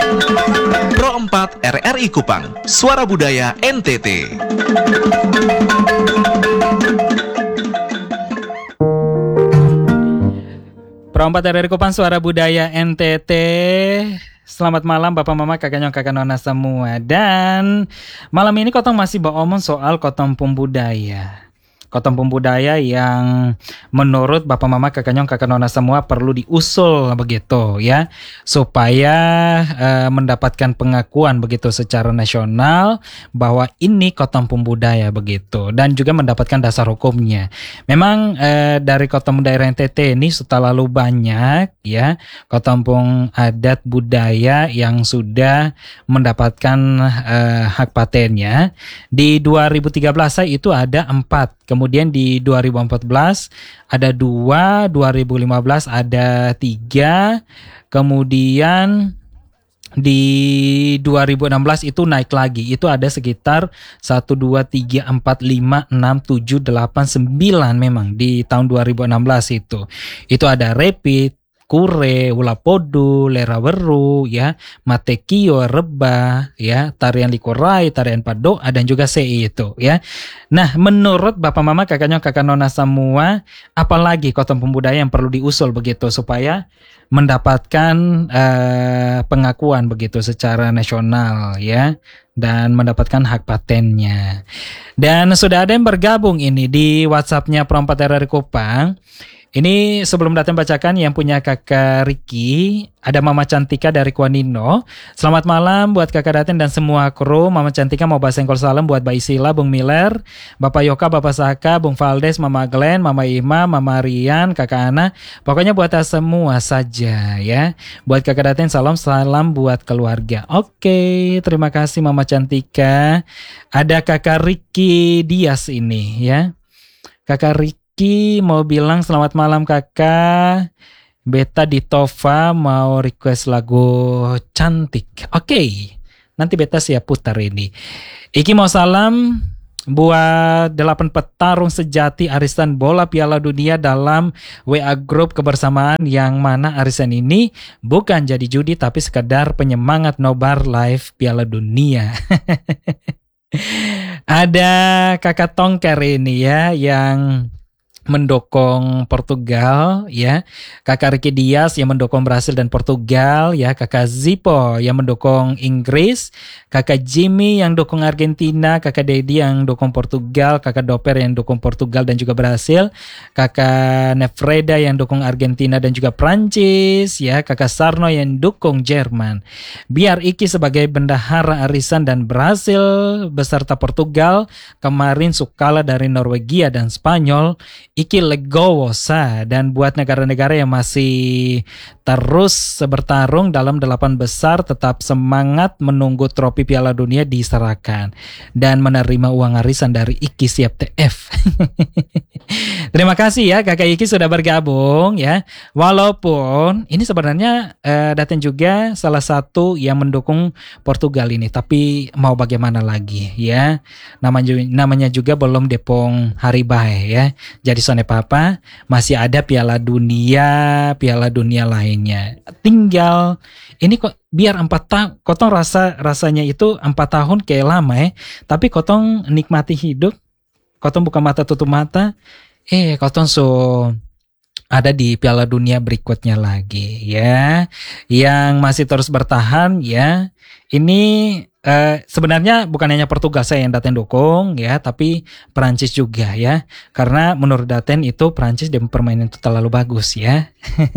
Pro 4 RRI Kupang, Suara Budaya NTT. Pro 4 RRI Kupang, Suara Budaya NTT. Selamat malam Bapak Mama, Kakak Nyong, Kakak Nona semua. Dan malam ini Kotong masih omong soal Kotong Pembudaya. Kotong Pembudaya yang menurut Bapak Mama, Kakak Nyong, Kakak Nona semua perlu diusul begitu ya, supaya mendapatkan pengakuan begitu secara nasional bahwa ini Kotong Pembudaya begitu, dan juga mendapatkan dasar hukumnya. Memang dari Kotong Daerah NTT ini terlalu banyak ya Kotong adat budaya yang sudah mendapatkan hak patennya. Di 2013 itu ada 4. Kemudian di 2014 ada 2, 2015 ada 3, kemudian di 2016 itu naik lagi. Itu ada sekitar 1, 2, 3, 4, 5, 6, 7, 8, 9 memang di tahun 2016 itu. Itu ada Rapid, Kure, Ulapodu, Leraweru, ya, Matekio, Reba, ya, tarian Likorai, tarian Padoa, dan juga CI itu, ya. Nah, menurut Bapak Mama, Kakak Nyong, Kakak Nona semua, apalagi Kotong Pembudaya yang perlu diusul begitu supaya mendapatkan pengakuan begitu secara nasional, ya, dan mendapatkan hak patennya. Dan sudah ada yang bergabung ini di WhatsApp-nya Pro 4 RRI Kupang. Ini sebelum datang bacakan yang punya Kakak Riki, ada Mama Cantika dari Kuanino. Selamat malam buat Kakak Daten dan semua kru. Mama Cantika mau bahas engkol salam buat Mbak Isila, Bung Miller, Bapak Yoka, Bapak Saka, Bung Valdes, Mama Glenn, Mama Ima, Mama Rian, Kakak Ana. Pokoknya buat semua saja ya. Buat Kakak Daten salam buat keluarga. Oke, terima kasih Mama Cantika. Ada Kakak Riki Dias ini ya. Kakak Riki mau bilang selamat malam kakak. Beta di Tova mau request lagu cantik. Oke, nanti beta siap putar ini. Iki mau salam buat 8 petarung sejati arisan bola Piala Dunia dalam WA Group kebersamaan, yang mana arisan ini bukan jadi judi tapi sekedar penyemangat nobar live Piala Dunia. Ada kakak Tongker ini ya yang mendukung Portugal ya, Kakak Ricky Diaz yang mendukung Brasil dan Portugal ya, Kakak Zippo yang mendukung Inggris, Kakak Jimmy yang dukung Argentina, Kakak Dedi yang dukung Portugal, Kakak Doper yang dukung Portugal dan juga Brasil, Kakak Nefreda yang dukung Argentina dan juga Prancis ya, Kakak Sarno yang dukung Jerman. Biar Iki sebagai bendahara arisan dan Brasil beserta Portugal kemarin sukala dari Norwegia dan Spanyol, Iki legowo sa. Dan buat negara-negara yang masih terus bertarung dalam 8 besar, tetap semangat menunggu trofi Piala Dunia diserahkan dan menerima uang arisan dari Iki siap TF. Terima kasih ya Kakak Iki sudah bergabung ya. Walaupun ini sebenarnya Daten juga salah satu yang mendukung Portugal ini, tapi mau bagaimana lagi ya. Namanya juga belum depong hari baik ya. Jadi Sone Papa masih ada Piala Dunia lainnya. Tinggal ini kok biar 4 tahun, Kotong rasanya itu 4 tahun kayak lama ya. Tapi Kotong nikmati hidup, Kotong buka mata tutup mata, Kotong ada di Piala Dunia berikutnya lagi ya, yang masih terus bertahan ya. Ini sebenarnya bukan hanya Portugal saya yang Daten dukung ya, tapi Perancis juga ya, karena menurut Daten itu Perancis di permainan itu terlalu bagus ya.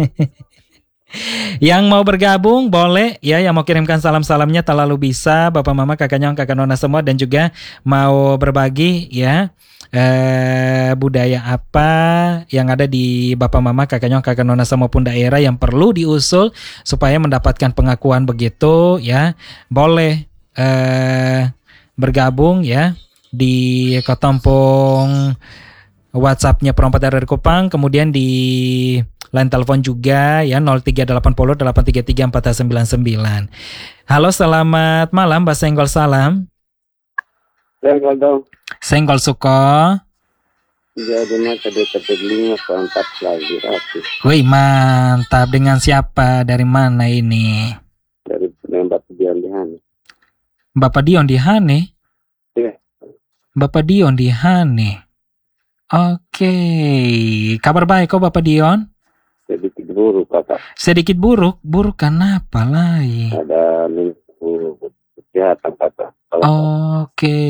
Yang mau bergabung boleh ya, yang mau kirimkan salam-salamnya terlalu bisa, Bapak Mama, Kakak Nyong, Kakak Nona semua, dan juga mau berbagi ya budaya apa yang ada di Bapak Mama, Kakak Nyong, Kakak Nona semua pun daerah yang perlu diusul supaya mendapatkan pengakuan begitu ya. Boleh bergabung ya di Kotompong WhatsApp-nya Pro 4 RRI Kupang, kemudian di line telepon juga ya 0380 833 499. Halo, selamat malam Mbak Senggol, salam. Senggol dong. Senggol suko. Jadi mata dekat-dekat 4 lagi rapi. Wih, mantap. Dengan siapa? Dari mana ini? Dari Penembak Dion di Hane. Bapak Dion di Hane. Iya. Bapak Dion di Hane. Oke. Kabar baik kok Bapak Dion? Sedikit buruk, Kakak. Sedikit buruk. Buruk kenapa lagi? Ada minggu kesehatan, Kakak. Oke.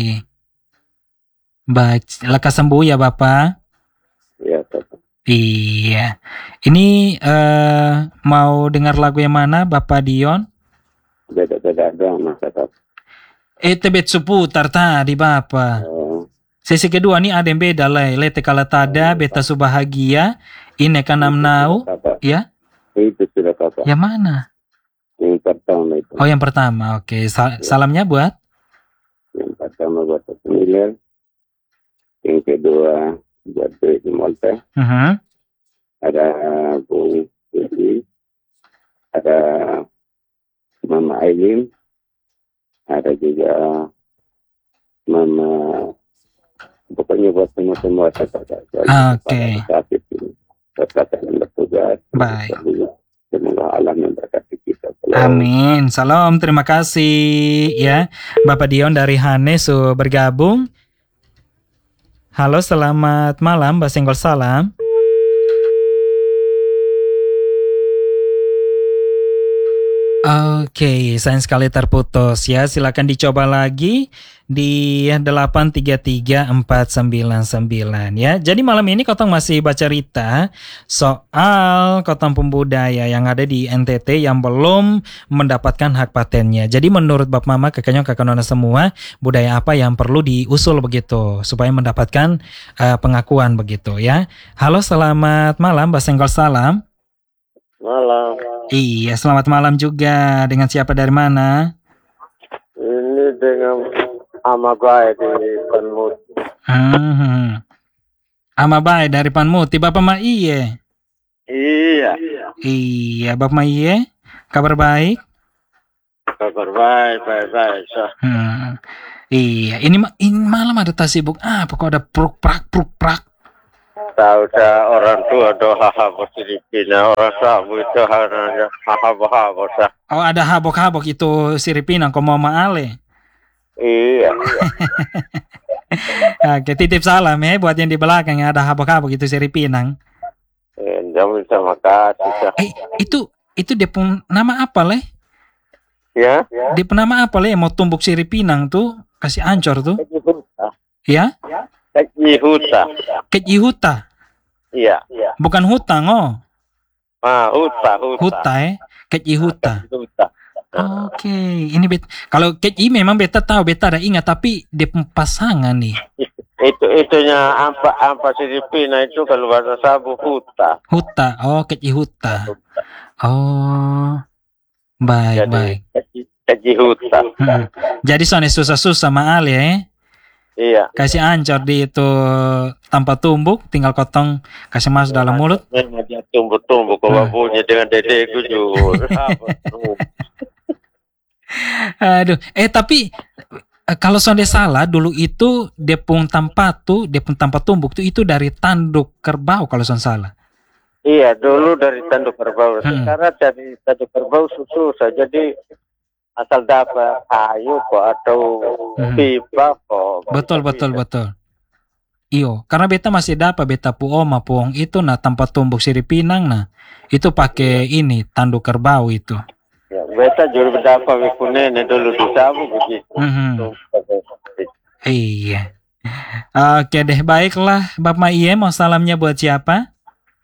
Baik, lekas sembuh ya Bapak. Iya, Kakak. Iya. Ini mau dengar lagu yang mana Bapak Dion? Beda-beda agama, Kakak. Tebet seputar tadi Bapak. Oh, Sesi kedua nih ada yang beda lah. Lete kala tada, beta subahagia, ini kanam nau. Kakak. Ya? Itu sudah, Kakak. Yang mana? Yang pertama itu. Oh yang pertama, oke. Salamnya buat? Yang pertama buat Miller. Yang kedua buat Baby Molte. Ada Bung Susi. Ada Mama Aileen. Ada juga Mama, pokoknya buat semua kakak. Oke. Sakit ini. Kakak yang bertugas. Baik. Semoga alam memberkati kita. Amin. Salam, terima kasih ya. Bapak Dion dari Hane bergabung. Halo, selamat malam, Mbak Senggol salam. Oke, sayang sekali terputus ya. Silakan dicoba lagi di 833-499 ya. Jadi malam ini Kotong masih baca cerita soal Kotong Pembudaya yang ada di NTT yang belum mendapatkan hak patennya. Jadi menurut Bapak Mama, kakak nona semua, budaya apa yang perlu diusul begitu supaya mendapatkan pengakuan begitu ya. Halo, selamat malam, Mbak Senggol salam. Malam. Iya, selamat malam juga. Dengan siapa dari mana? Ini dengan Ama Baik di Panmut. Ama Baik dari Panmuti. Bapak Ma Iye. Iya. Iya, Bapak Ma Iye. Kabar baik? Kabar baik. So. Iya, ini malam ada tas sibuk. Kok ada pruk-prak. Tahu orang tua doa habis Filipina, orang sabu itu hanya habis. Oh, ada habok-habok itu siripinang kok mau maale. Iya. Oke, titip salam ya buat yang di belakang yang ada habok-habok itu siripinang. Jamin sama kasih. Itu dia pun nama apa leh? Ya? Dia pun nama apa leh? Mau tumbuk siripinang tuh, kasih ancor tuh. Ya? Kejihuta. Iya. Bukan hutang oh. Huta. Kejihuta. Oke, ini kalau keji memang beta tahu, beta ada ingat, tapi dia pasangan nih. Itunya ampa Filipina itu kalau bahasa sabu huta. Huta, oh kejihuta. Oh, baik. Kejihuta. Jadi soalnya susah-susah mahal ya. Iya. Kasih ancor di itu tanpa tumbuk, tinggal kotong kasih masuk dalam mulut. Memang dia tumbuh-tumbuh kalau punya dengan dedekku juga. Aduh, tapi kalau sonde salah dulu itu depung tanpa tumbuk tuh itu dari tanduk kerbau kalau son salah. Iya, dulu dari tanduk kerbau. Sekarang dari tanduk kerbau susah. Jadi asal dapat kayu kok atau pipa kok. Betul. Iyo, karena beta masih dapat beta oma puong itu nah tanpa tumbuk siripinang nah itu pakai ini tanduk kerbau itu. Ya, beta juga dapat wikunene dulu di sabu begitu. Iya. Oke deh, baiklah Bapak Iye, mau salamnya buat siapa?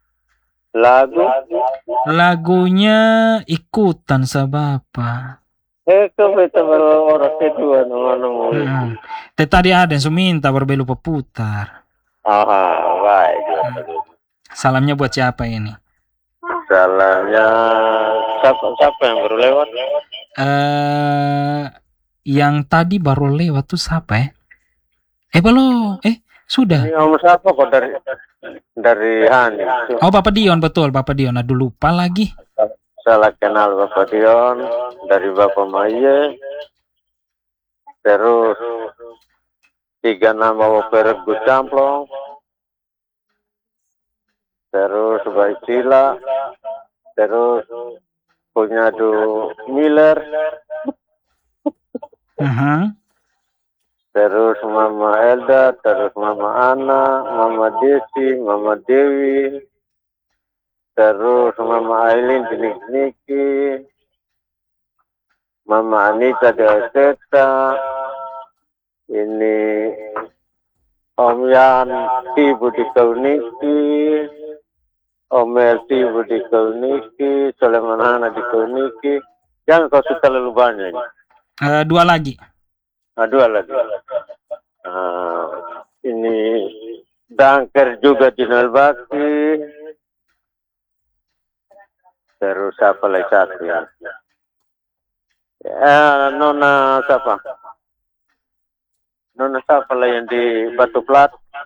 Lagunya ikutan sa Bapak. Itu beta baru orang kedua nunggu. Tadi ada yang minta berbelu peputar. Baik. Salamnya buat siapa ini? Salamnya siapa yang baru lewat? Yang tadi baru lewat tuh siapa ya? Belum. Sudah. Ini om siapa kok dari Hani? Oh, Bapak Dion, betul, Bapak Dion. Aduh, lupa lagi. Salah kenal Bapak Dion dari Bapak Maye. Terus 3 nama Bapak Gus Camplong. Terus Baisila. Terus punya Du Miller. terus Mama Elda, terus Mama Ana, Mama Desi, Mama Dewi, terus Mama Aileen Niki, Mama Anita Delta, ini Om Yan Ibu di Kauniki, Om Melti Ibu di Kauniki, Soleman Hana di Kauniki. Jangan kau suka terlalu banyak. Dua lagi. Dua lagi. Ini Dangker juga di Nalbaki. Terus apa lagi satu ya? Nona siapa? Nona siapa lah yang di Batu Plat?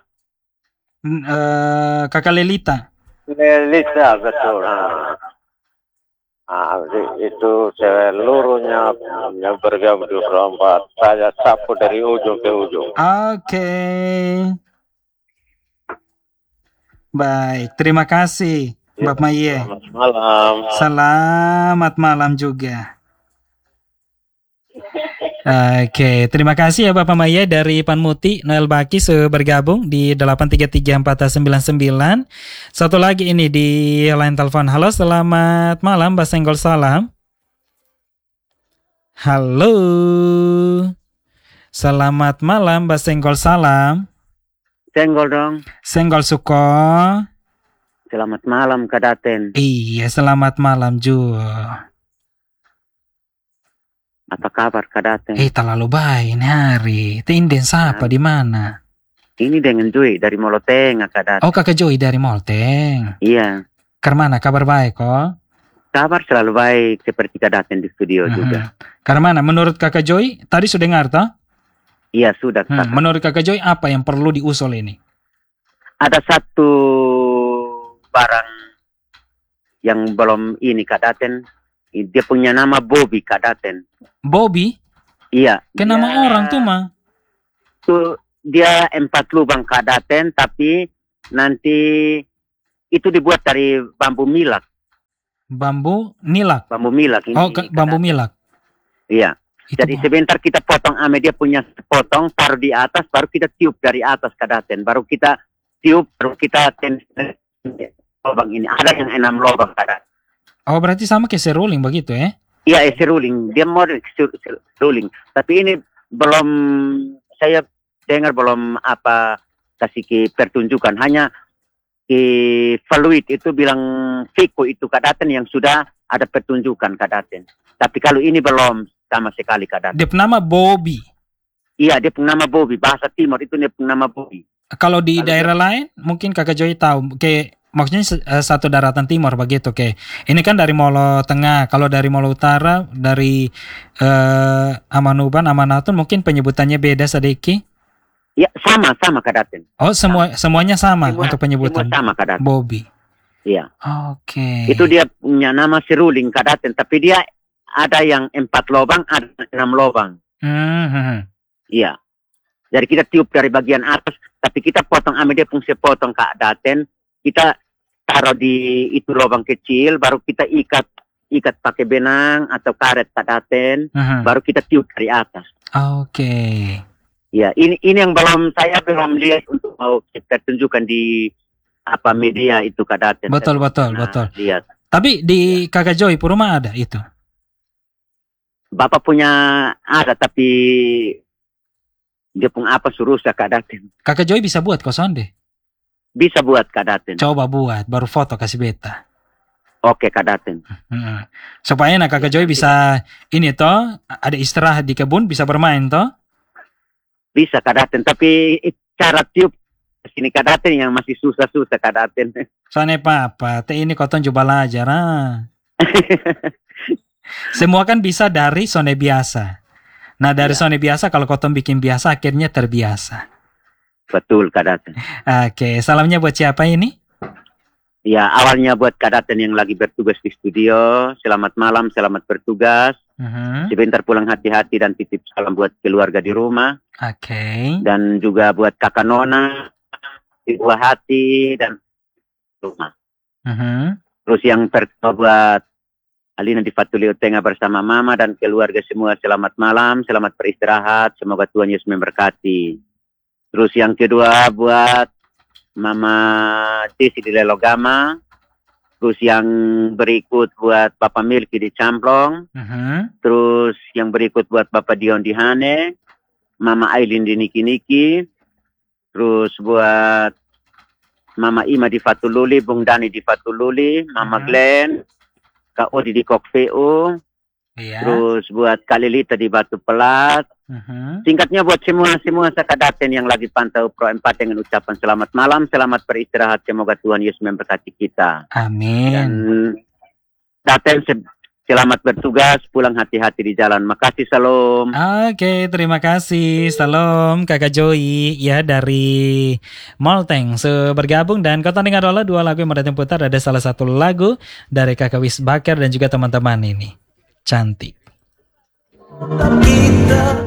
Kakak Lelita. Lelita, betul. Itu seluruhnya yang bergabung di Rompat. Saya sapu dari ujung ke ujung. Oke. Baik, terima kasih Mbak Maye. Selamat malam. Selamat malam juga. Oke, terima kasih ya Bapak Maya dari Panmuti, Noel Baki sudah bergabung di 8334499. Satu lagi ini di line telepon. Halo, selamat malam Mbak Senggol Salam. Halo. Selamat malam Mbak Senggol Salam. Senggol dong. Senggol Suko. Selamat malam Kak Daten. Iya, selamat malam juga. Apa kabar Kak Daten? Terlalu baik ini hari. Tinden siapa di mana? Ini dengan Joy dari Moloteng Kak Daten. Oh, Kakak Joy dari Moloteng. Iya. Karena kabar baik kok? Kabar selalu baik seperti Kak Daten di studio juga. Karena menurut Kakak Joy tadi sudah dengar toh? Iya sudah. Menurut Kakak Joy apa yang perlu diusul ini? Ada satu barang yang belum ini Kak Daten. Dia punya nama Bobby Kak Daten. Bobby? Iya. Kenapa orang tuh mah? Tuh dia 4 lubang Kak Daten, tapi nanti itu dibuat dari bambu milak. Bambu nilak? Bambu milak. Ini, bambu milak? Iya. Jadi sebentar kita potong dia punya potong, taruh di atas, baru kita tiup dari atas Kak Daten. Baru kita tiup, baru kita lubang ini. Ada yang 6 lubang Kak Daten. Oh, berarti sama kayak seruling begitu ya? Iya, seruling. Dia model seruling. Tapi ini belum, saya dengar belum kasih ke pertunjukan. Hanya ke Fluid itu bilang Fiko itu Kak Daten yang sudah ada pertunjukan Kak Daten. Tapi kalau ini belum sama sekali Kak Daten. Dia nama Bobby? Iya, dia nama Bobby. Bahasa Timur itu dia nama Bobby. Kalau di daerah lain, mungkin Kakak Joy tahu. Kayak maksudnya satu daratan timur begitu ke. Ini kan dari Molo Tengah. Kalau dari Molo Utara, dari Amanuban, Amanatun mungkin penyebutannya beda sedikit. Ya sama Kak Daten. Oh semuanya sama untuk penyebutan. Semua sama Kak Daten. Bobby. Iya. Oke. Itu dia punya nama seruling Kak Daten. Tapi dia ada yang 4 lubang, ada 6 lubang. Iya. Jadi kita tiup dari bagian atas, tapi kita potong dia fungsi potong Kak Daten. Kita taruh di itu lubang kecil, baru kita ikat pakai benang atau karet Kak Daten, baru kita tiup dari atas. Oke. Ya, ini yang saya belum lihat untuk mau kita tunjukkan di media itu Kak Daten. Betul. Lihat. Tapi di Kakak Joy Purma ada itu. Bapak punya ada, tapi dia pun suruh saya Kak Daten. Kakak Joy bisa buat kosan deh. Bisa buat Kak Daten. Coba buat, baru foto kasih beta. Oke Kak Daten. Supaya Kakak Joy bisa ini toh, ada istirahat di kebun, bisa bermain toh. Bisa Kak Daten, tapi cara tiup sini Kak Daten yang masih susah Kak Daten. Soalnya apa? Ini koton coba belajar. Semua kan bisa dari sone biasa. Nah dari sone biasa, kalau koton bikin biasa akhirnya terbiasa. Betul Kak Daten. Oke, salamnya buat siapa ini? Ya, awalnya buat Kak Daten yang lagi bertugas di studio. Selamat malam, selamat bertugas. Sebentar pulang hati-hati dan titip salam buat keluarga di rumah. Oke. Dan juga buat kakak Nona, Ibu Hati dan rumah. Terus yang buat Alina di Fatulio Tengah bersama Mama dan keluarga semua selamat malam, selamat beristirahat, semoga Tuhan Yesus memberkati. Terus yang kedua buat Mama Tisi di Lelogama, terus yang berikut buat Papa Milky di Camplong, terus yang berikut buat Bapak Dion di Hane, Mama Aileen di Niki-Niki, terus buat Mama Ima di Fatululi, Bung Dani di Fatululi, Mama Glenn, Kak Odi di Kokveo, terus buat Kak Lilita di Batu Pelat. Singkatnya buat semua sekadaten yang lagi pantau Pro 4 dengan ucapan selamat malam, selamat beristirahat, semoga Tuhan Yesus memberkati kita. Amin. Dan Daten selamat bertugas, pulang hati-hati di jalan. Makasih, salam. Oke, terima kasih. Salam Kakak Joy ya dari Molteng bergabung, dan kau dengar dulu 2 lagu yang mereka putar. Ada salah satu lagu dari Kakak Wisbaker dan juga teman-teman ini. Cantik. Kita